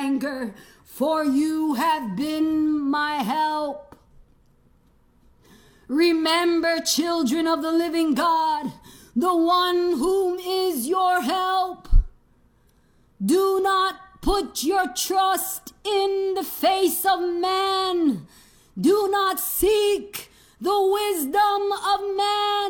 anger, for you have been my help. Remember, children of the living God, the one whom is your help. Do not put your trust in the face of man. Do not seek the wisdom of man.